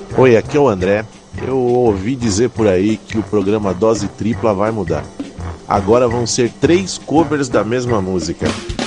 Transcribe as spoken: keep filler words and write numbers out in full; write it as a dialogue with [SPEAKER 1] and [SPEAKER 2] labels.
[SPEAKER 1] Oi, aqui é o André. Eu ouvi dizer por aí que o programa Dose Tripla vai mudar. Agora vão ser três covers da mesma música.